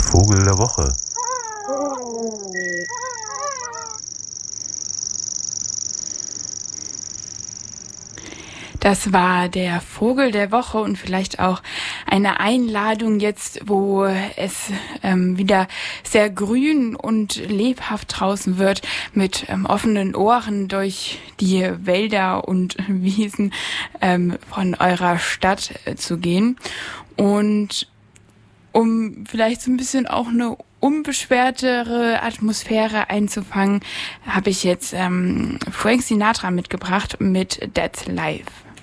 Vogel der Woche. Das war der Vogel der Woche und vielleicht auch eine Einladung jetzt, wo es wieder sehr grün und lebhaft draußen wird, mit offenen Ohren durch die Wälder und Wiesen von eurer Stadt zu gehen. Und um vielleicht so ein bisschen auch eine unbeschwertere Atmosphäre einzufangen, habe ich jetzt Frank Sinatra mitgebracht mit That's Life.